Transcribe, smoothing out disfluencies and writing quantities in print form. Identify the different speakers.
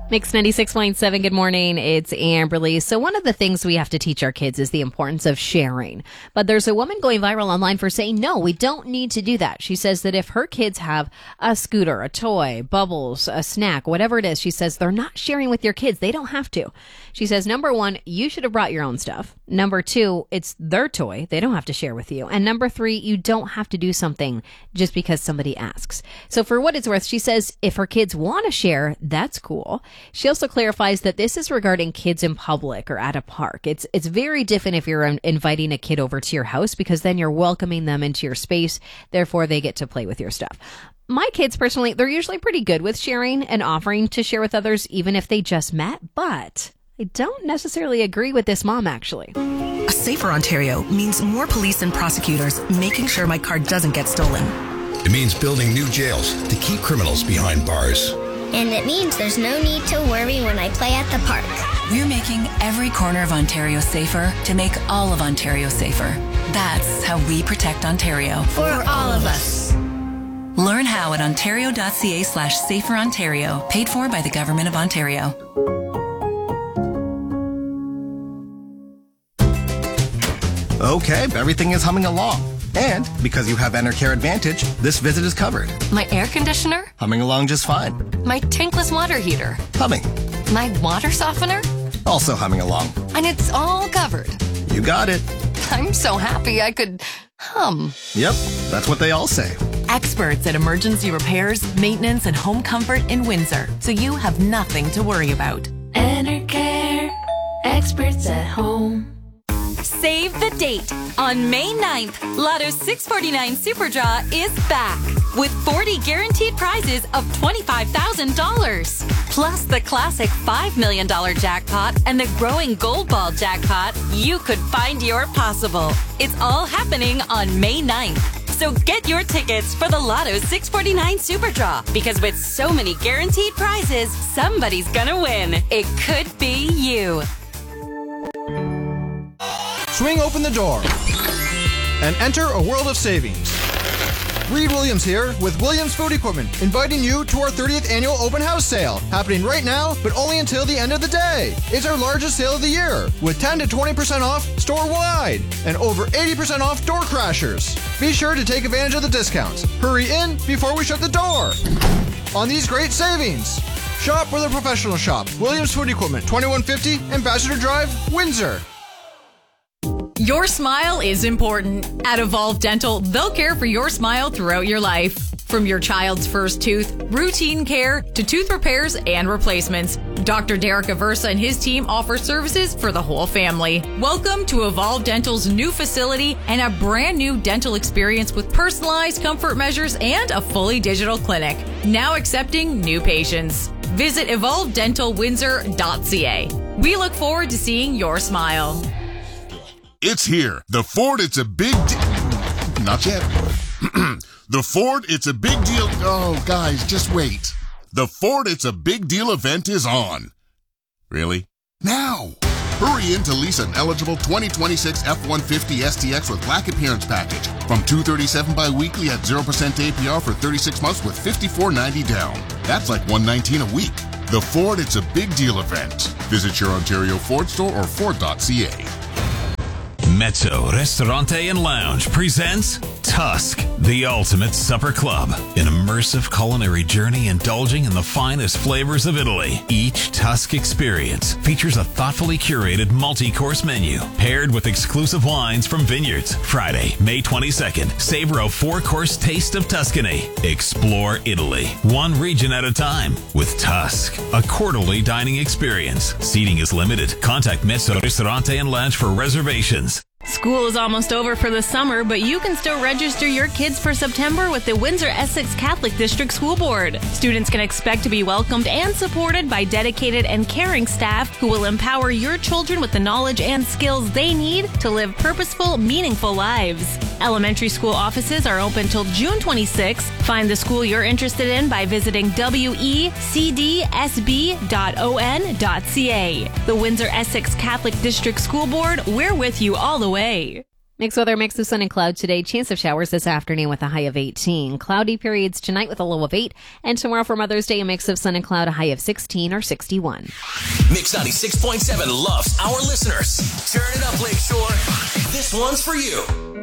Speaker 1: Mix 96.7, good morning. It's Amberly. So one of the things we have to teach our kids is the importance of sharing. But there's a woman going viral online for saying, no, we don't need to do that. She says that if her kids have a scooter, a toy, bubbles, a snack, whatever it is, she says they're not sharing with your kids. They don't have to. She says, number one, you should have brought your own stuff. Number two, it's their toy. They don't have to share with you. And number three, you don't have to do something just because somebody asks. So for what it's worth, she says if her kids want to share, that's cool. She also clarifies that this is regarding kids in public or at a park. It's very different if you're inviting a kid over to your house because then you're welcoming them into your space. Therefore, they get to play with your stuff. My kids, personally, they're usually pretty good with sharing and offering to share with others, even if they just met. But I don't necessarily agree with this mom, actually.
Speaker 2: A safer Ontario means more police and prosecutors making sure my car doesn't get stolen.
Speaker 3: It means building new jails to keep criminals behind bars.
Speaker 4: And it means there's no need to worry when I play at the park.
Speaker 2: We're making every corner of Ontario safer to make all of Ontario safer. That's how we protect Ontario.
Speaker 4: For all of us.
Speaker 2: Learn how at ontario.ca/saferontario. Paid for by the Government of Ontario.
Speaker 5: Okay, everything is humming along. And because you have Enercare Advantage, this visit is covered.
Speaker 6: My air conditioner?
Speaker 5: Humming along just fine.
Speaker 6: My tankless water heater?
Speaker 5: Humming.
Speaker 6: My water softener?
Speaker 5: Also humming along.
Speaker 6: And it's all covered.
Speaker 5: You got it.
Speaker 6: I'm so happy I could hum.
Speaker 5: Yep, that's what they all say.
Speaker 7: Experts at emergency repairs, maintenance, and home comfort in Windsor, so you have nothing to worry about.
Speaker 8: Enercare, experts at home.
Speaker 9: Save the date. On May 9th, Lotto 649 Super Draw is back with 40 guaranteed prizes of $25,000. Plus the classic $5 million jackpot and the growing Gold Ball jackpot. You could find your possible. It's all happening on May 9th. So get your tickets for the Lotto 649 Super Draw because with so many guaranteed prizes, somebody's gonna win. It could be you.
Speaker 10: Swing open the door and enter a world of savings. Reed Williams here with Williams Food Equipment, inviting you to our 30th annual open house sale, happening right now, but only until the end of the day. It's our largest sale of the year, with 10 to 20% off store-wide and over 80% off door crashers. Be sure to take advantage of the discounts. Hurry in before we shut the door on these great savings. Shop where the professionals shop. Williams Food Equipment, 2150 Ambassador Drive, Windsor.
Speaker 11: Your smile is important. At Evolve Dental, they'll care for your smile throughout your life. From your child's first tooth, routine care, to tooth repairs and replacements, Dr. Derek Aversa and his team offer services for the whole family. Welcome to Evolve Dental's new facility and a brand new dental experience with personalized comfort measures and a fully digital clinic. Now accepting new patients. Visit evolvedentalwindsor.ca. We look forward to seeing your smile.
Speaker 12: It's here. The Ford It's a Big Deal. Not yet. The Ford It's a Big Deal. Oh, guys, just wait. The Ford It's a Big Deal event is on. Really? Now. Hurry in to lease an eligible 2026 F-150 STX with black appearance package from $237 bi-weekly at 0% APR for 36 months with $54.90 down. That's like $119 a week. The Ford It's a Big Deal event. Visit your Ontario Ford store or Ford.ca.
Speaker 13: Mezzo Ristorante and Lounge presents Tusk, the ultimate supper club. An immersive culinary journey indulging in the finest flavors of Italy. Each Tusk experience features a thoughtfully curated multi-course menu paired with exclusive wines from vineyards. Friday, May 22nd, savor a 4-course taste of Tuscany. Explore Italy, one region at a time with Tusk, a quarterly dining experience. Seating is limited. Contact Mezzo Ristorante and Lounge for reservations.
Speaker 14: School is almost over for the summer, but you can still register your kids for September with the Windsor-Essex Catholic District School Board. Students can expect to be welcomed and supported by dedicated and caring staff who will empower your children with the knowledge and skills they need to live purposeful, meaningful lives. Elementary school offices are open till June 26. Find the school you're interested in by visiting wecdsb.on.ca. The Windsor-Essex Catholic District School Board, we're with you all the way.
Speaker 1: Mixed weather, mix of sun and cloud today. Chance of showers this afternoon with a high of 18. Cloudy periods tonight with a low of 8. And tomorrow for Mother's Day, a mix of sun and cloud, a high of 16 or 61.
Speaker 15: Mix 96.7 loves our listeners. Turn it up, Lakeshore. This one's for you.